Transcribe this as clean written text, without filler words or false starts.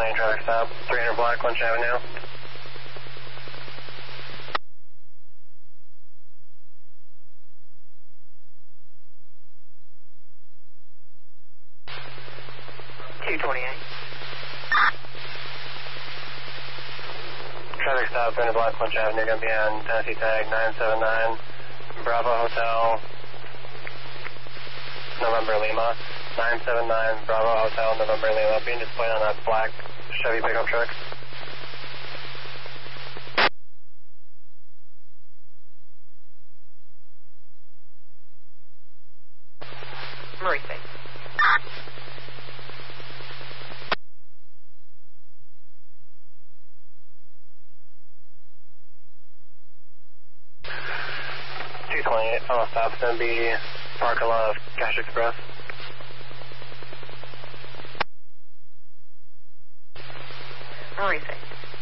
220 traffic stop, 300 block, Lynch Avenue. Traffic stop, 300 block, Lynch Avenue, going to be on Tennessee tag 979, Bravo Hotel, November Lima. 979 Bravo Hotel, November Lima, being displayed on a black Chevy pickup truck. Murray State. Final stop is going to be Parkala of Cash Express. Murray State.